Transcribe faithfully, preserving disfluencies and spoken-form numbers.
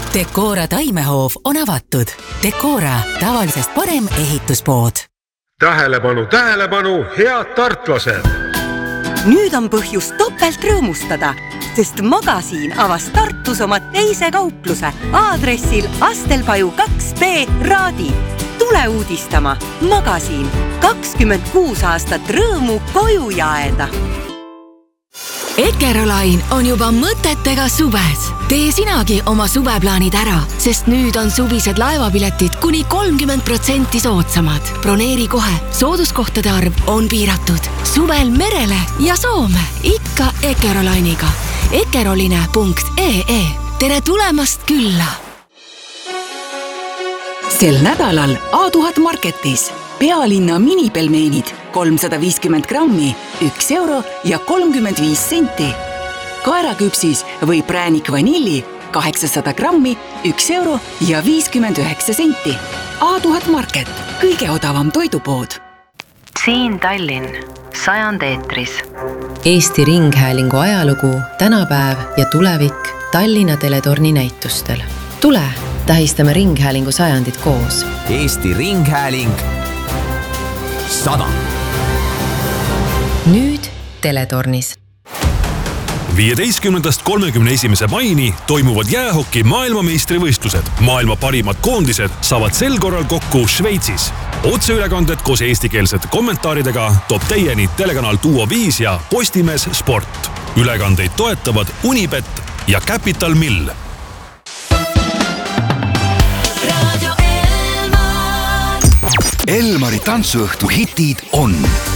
Decora taimehoov on avatud. Decora, tavalisest parem ehituspood. Tähelepanu, tähelepanu, head tartlased! Nüüd on põhjus topelt rõõmustada, sest Magasiin avas Tartus oma teise kaupluse aadressil Astelpaju kaks B Raadi. Tule uudistama. Magasiin. kakskümmend kuus aastat rõõmu koju jaeda. Eckerolain on juba mõtetega suves. Tee sinagi oma suveplaanid ära, sest nüüd on suvised laevapiletid kuni kolmkümmend protsenti soodsamad. Broneeri kohe. Sooduskohtade arv on piiratud. Suvel merele ja Soome. Ikka Eckerolainiga. Eckeroline punkt ee. Tere tulemast külla! Sel nädalal A tuhat Marketis pealinna minipelmeenid kolmsada viiskümmend grammi, üks euro ja kolmkümmend viis senti. Kaeraküpsis või präänik vanilli kaheksasada grammi, üks euro ja viiskümmend üheksa senti. A tuhat Market, kõige odavam toidupood. Siin Tallinn, sajand eetris. Eesti Ringhäälingu ajalugu, tänapäev ja tulevik Tallinna teletorni näitustel. Tule, tähistame Ringhäälingu sajandit koos. Eesti Ringhääling sada. Nüüd teletornis. viieteistkümnendast kolmekümne esimese maini toimuvad jäähoki maailmameistrivõistlused. Maailma parimad koondised saavad sel korral kokku Šveitsis. Otseülekanded koos eestikeelsete kommentaaridega toob teieni telekanal Duo viis ja Postimees Sport. Ülekandeid toetavad Unibet ja Capital Mill. Elmari tantsuõhtu hitid on